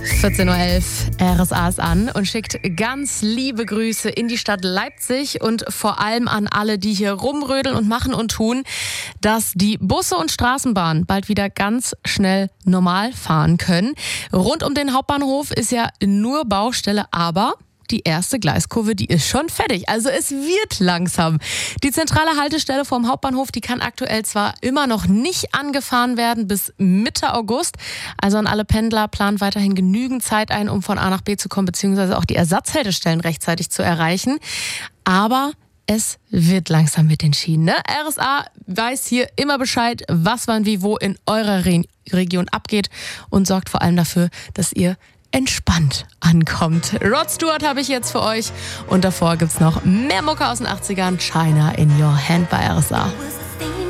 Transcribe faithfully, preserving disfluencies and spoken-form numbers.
vierzehn Uhr elf, R S A ist an und schickt ganz liebe Grüße in die Stadt Leipzig und vor allem an alle, die hier rumrödeln und machen und tun, dass die Busse und Straßenbahnen bald wieder ganz schnell normal fahren können. Rund um den Hauptbahnhof ist ja nur Baustelle, aber die erste Gleiskurve, die ist schon fertig. Also es wird langsam. Die zentrale Haltestelle vom Hauptbahnhof, die kann aktuell zwar immer noch nicht angefahren werden bis Mitte August. Also an alle Pendler, plant weiterhin genügend Zeit ein, um von A nach B zu kommen, beziehungsweise auch die Ersatzhaltestellen rechtzeitig zu erreichen. Aber es wird langsam mit den Schienen. Ne? R S A weiß hier immer Bescheid, was wann wie wo in eurer Re- Region abgeht und sorgt vor allem dafür, dass ihr entspannt ankommt. Rod Stewart habe ich jetzt für euch und davor gibt's noch mehr Mucke aus den achtzigern. China in Your Hand bei R S A.